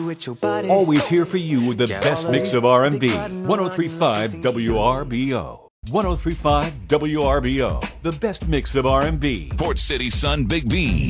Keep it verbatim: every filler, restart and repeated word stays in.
with your body. Always here for you with the Get best all mix those of R and B. things that one oh three point five W R B O. one oh three point five W R B O. The best mix of R and B. Port City Sun Big B.